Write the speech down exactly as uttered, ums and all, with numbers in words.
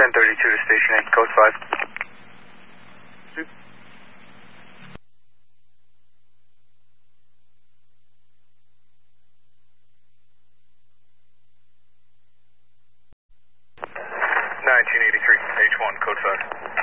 ten thirty-two to Station eight, code five. nineteen eighty-three, H one, code five.